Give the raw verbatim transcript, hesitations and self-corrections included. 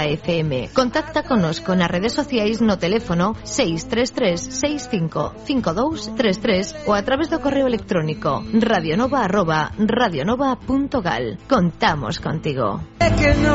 F M. Contacta conosco nas redes sociais no teléfono seis tres tres seis cinco cinco dous tres tres ou a través do correo electrónico radionova arroba radionova punto gal. Contamos contigo.